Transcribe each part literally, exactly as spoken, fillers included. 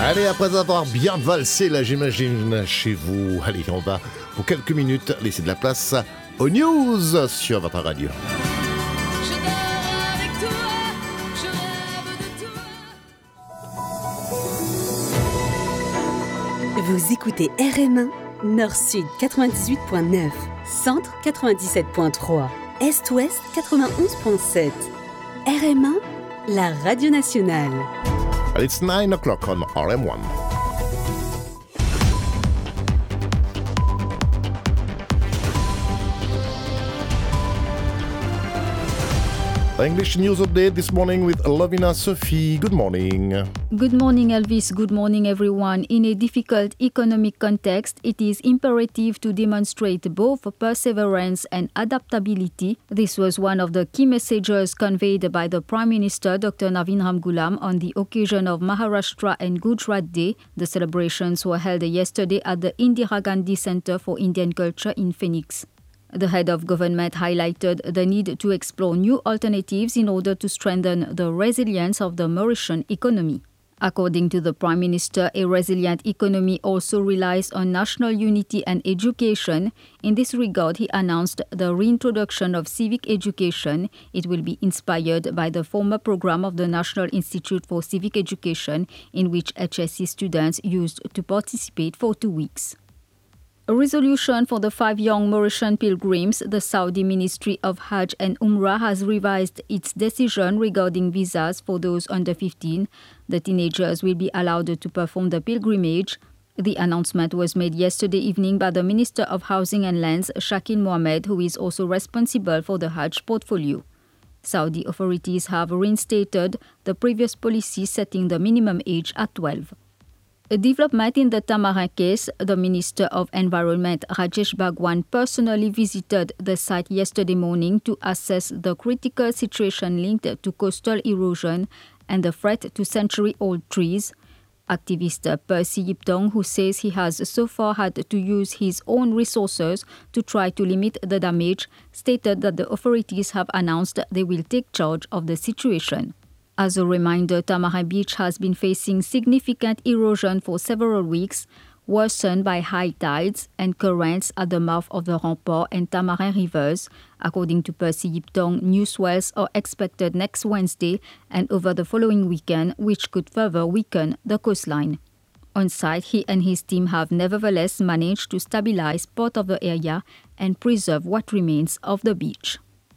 Allez, après avoir bien valsé là, j'imagine, chez vous, allez, on va pour quelques minutes laisser de la place aux news sur votre radio. Je dors avec toi, je rêve de toi. Vous écoutez R M un, Nord-Sud quatre-vingt-dix-huit virgule neuf, Centre quatre-vingt-dix-sept virgule trois, Est-Ouest quatre-vingt-onze virgule sept. R M un, la radio nationale. It's nine o'clock on R M one. English News Update this morning with Lovina Sophie. Good morning. Good morning, Elvis. Good morning, everyone. In a difficult economic context, it is imperative to demonstrate both perseverance and adaptability. This was one of the key messages conveyed by the Prime Minister, Doctor Navin Ramgoolam, on the occasion of Maharashtra and Gujarat Day. The celebrations were held yesterday at the Indira Gandhi Center for Indian Culture in Phoenix. The head of government highlighted the need to explore new alternatives in order to strengthen the resilience of the Mauritian economy. According to the Prime Minister, a resilient economy also relies on national unity and education. In this regard, he announced the reintroduction of civic education. It will be inspired by the former program of the National Institute for Civic Education, in which H S C students used to participate for two weeks. A resolution for the five young Mauritian pilgrims, the Saudi Ministry of Hajj and Umrah has revised its decision regarding visas for those under fifteen. The teenagers will be allowed to perform the pilgrimage. The announcement was made yesterday evening by the Minister of Housing and Lands, Shakil Mohammed, who is also responsible for the Hajj portfolio. Saudi authorities have reinstated the previous policy setting the minimum age at twelve. A development in the Tamarin case, the Minister of Environment Rajesh Bhagwan personally visited the site yesterday morning to assess the critical situation linked to coastal erosion and the threat to century-old trees. Activist Percy Yiptong, who says he has so far had to use his own resources to try to limit the damage, stated that the authorities have announced they will take charge of the situation. As a reminder, Tamarin Beach has been facing significant erosion for several weeks, worsened by high tides and currents at the mouth of the Rampart and Tamarin rivers. According to Percy Yiptong, new swells are expected next Wednesday and over the following weekend, which could further weaken the coastline. On site, he and his team have nevertheless managed to stabilize part of the area and preserve what remains of the beach.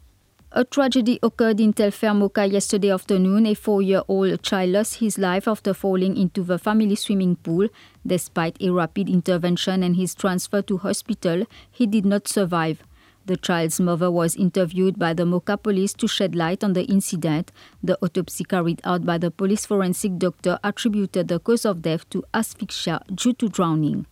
A tragedy occurred in Telfer Moka yesterday afternoon. A four-year-old child lost his life after falling into the family swimming pool. Despite a rapid intervention and his transfer to hospital, he did not survive. The child's mother was interviewed by the Moka police to shed light on the incident. The autopsy carried out by the police forensic doctor attributed the cause of death to asphyxia due to drowning.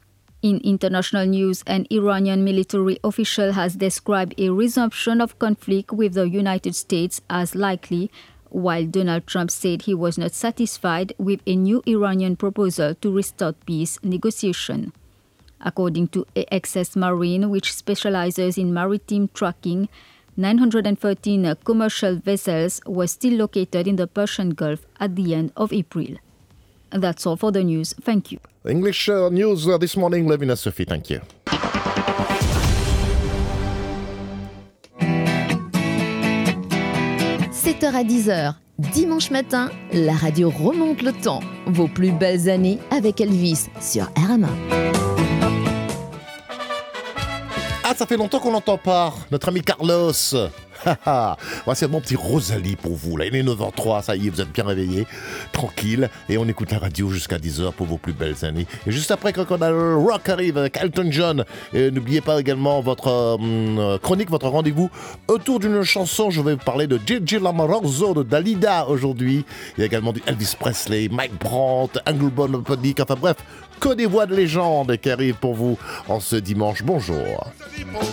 In international news, an Iranian military official has described a resumption of conflict with the United States as likely, while Donald Trump said he was not satisfied with a new Iranian proposal to restart peace negotiation. According to A X S Marine, which specializes in maritime tracking, nine hundred thirteen commercial vessels were still located in the Persian Gulf at the end of April. That's all for the news. Thank you. English uh, News uh, this morning, Lovina Sophie. Thank you. sept heures à dix heures, dimanche matin, la radio remonte le temps. Vos plus belles années avec Elvis sur R M un. Ah, ça fait longtemps qu'on n'entend pas notre ami Carlos. Voici un bon petit Rosalie pour vous. Là, il est neuf heures zéro trois, ça y est, vous êtes bien réveillés, tranquille. Et on écoute la radio jusqu'à dix heures pour vos plus belles années. Et juste après, quand on a le rock arrive avec Elton John, et n'oubliez pas également votre euh, chronique, votre rendez-vous autour d'une chanson. Je vais vous parler de Gigi Lamoroso, de Dalida aujourd'hui. Il y a également du Elvis Presley, Mike Brandt, Engelbert Humperdinck, enfin bref, que des voix de légende qui arrivent pour vous en ce dimanche. Bonjour.